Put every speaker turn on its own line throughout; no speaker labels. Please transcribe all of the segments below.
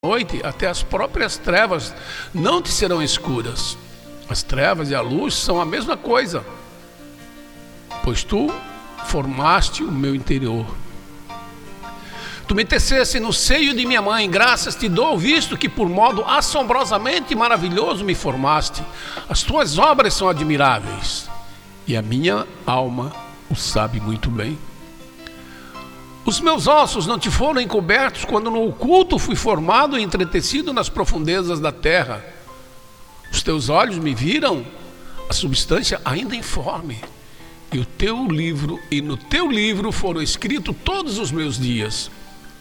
noite, até as próprias trevas não te serão escuras. As trevas e a luz são a mesma coisa, pois tu formaste o meu interior. Tu me teceste no seio de minha mãe, graças te dou, visto que por modo assombrosamente maravilhoso me formaste. As tuas obras são admiráveis, e a minha alma o sabe muito bem. Os meus ossos não te foram encobertos quando no oculto fui formado e entretecido nas profundezas da terra. Os teus olhos me viram a substância ainda informe, e no teu livro foram escritos todos os meus dias,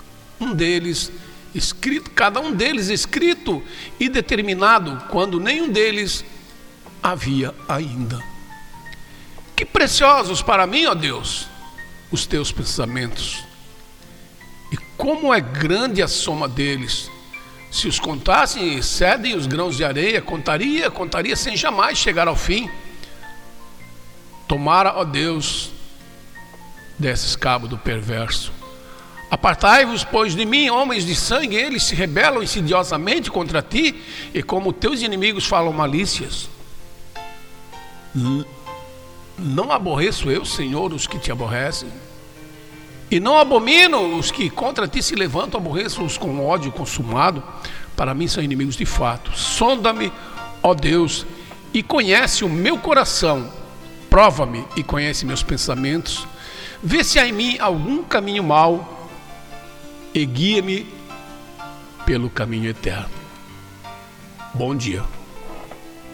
cada um deles escrito e determinado, quando nenhum deles havia ainda. Que preciosos para mim, ó Deus, os teus pensamentos, e como é grande a soma deles. Se os contassem, excedem os grãos de areia. Contaria sem jamais chegar ao fim. Tomara, ó Deus, desses cabo do perverso. Apartai-vos, pois, de mim, homens de sangue. Eles se rebelam insidiosamente contra ti, e como teus inimigos falam malícias. Não aborreço eu, Senhor, os que te aborrecem, e não abomino os que contra ti se levantam. Aborreço-os com ódio consumado. Para mim são inimigos de fato. Sonda-me, ó Deus, e conhece o meu coração. Prova-me e conhece meus pensamentos. Vê se há em mim algum caminho mau, e guia-me pelo caminho eterno. Bom dia.